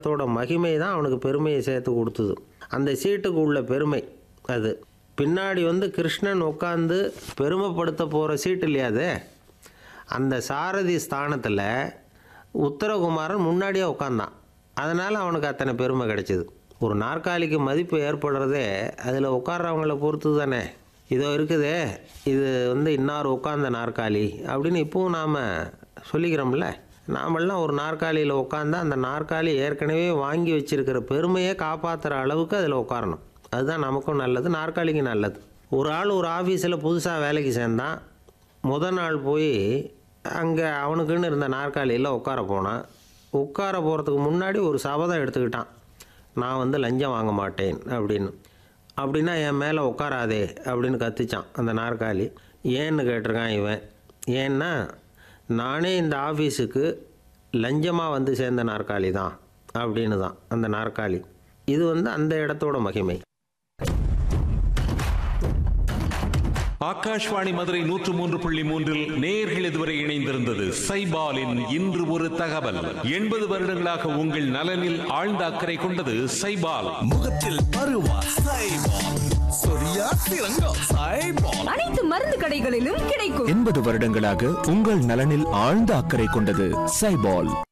அதோட மகிமை தான் அவனுக்கு பெருமையை சேர்த்து கொடுத்தது. அந்த சீட்டுக்கு உள்ள பெருமை அது. பின்னாடி கிருஷ்ணன் உட்காந்து பெருமைப்படுத்த போகிற சீட்டு இல்லையா அது. அந்த சாரதி ஸ்தானத்தில் உத்தரகுமாரன் முன்னாடியே உட்காந்தான். அதனால் அவனுக்கு அத்தனை பெருமை கிடைச்சிது. ஒரு நாற்காலிக்கு மதிப்பு ஏற்படுறதே அதில் உட்கார்றவங்கள பொறுத்து தானே. இதோ இருக்குதே, இது இன்னார் உட்கார்ந்த நாற்காலி அப்படின்னு இப்போவும் நாம் சொல்லிக்கிறோம்ல. நாமெல்லாம் ஒரு நாற்காலியில் உட்காந்தா அந்த நாற்காலி ஏற்கனவே வாங்கி வச்சிருக்கிற பெருமையை காப்பாற்றுற அளவுக்கு அதில் உட்காரணும். அதுதான் நமக்கும் நல்லது, நாற்காலிக்கு நல்லது. ஒரு ஆள் ஒரு ஆஃபீஸில் புதுசாக வேலைக்கு சேர்ந்தான். முதல் நாள் போய் அங்கே அவனுக்குன்னு இருந்த நாற்காலியில் உட்கார போனான். உட்கார போகிறதுக்கு முன்னாடி ஒரு சபதம் எடுத்துக்கிட்டான். நான் லஞ்சம் வாங்க மாட்டேன் அப்படின்னு. அப்படின்னா என் மேலே உட்காராதே அப்படின்னு கத்திச்சான் அந்த நாற்காலி. ஏன்னு கேட்டிருக்கான் இவன். ஏன்னா நானே இந்த ஆஃபீஸுக்கு லஞ்சமாக சேர்ந்த நாற்காலி தான் அப்படின்னு தான் அந்த நாற்காலி. இது அந்த இடத்தோட மகிமை. ஆகாஷ்வாணி மதுரை 103.3 நேயர்கள் இதுவரை இணைந்திருந்தது சைபாலின் இன்று ஒரு தகவல். 80 வருடங்களாக உங்கள் நலனில் ஆழ்ந்த அக்கறை கொண்டது சைபால். முகத்தில் பருவா சைபால், சொரியா சிறங்கா சைபால். அனைத்து மருந்து கடைகளிலும் கிடைக்கும். 80 வருடங்களாக உங்கள் நலனில் ஆழ்ந்த அக்கறை கொண்டது சைபால்.